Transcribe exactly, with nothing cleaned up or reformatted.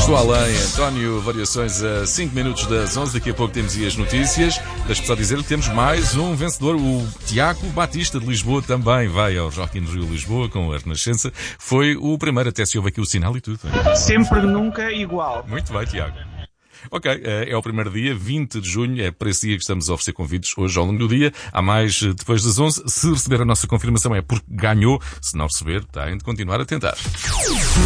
Do além, António, variações a cinco minutos das onze. Daqui a pouco temos aí as notícias. Deixa-me só dizer que temos mais um vencedor. O Tiago Batista de Lisboa também vai ao Rock in Rio Lisboa com a Renascença. Foi o primeiro, até se ouve aqui o sinal e tudo. Sempre, nunca igual. Muito bem, Tiago. Ok, é o primeiro dia, vinte de junho, é para esse dia que estamos a oferecer convites hoje ao longo do dia. Há mais depois das onze. Se receber a nossa confirmação é porque ganhou. Se não receber, tem de continuar a tentar.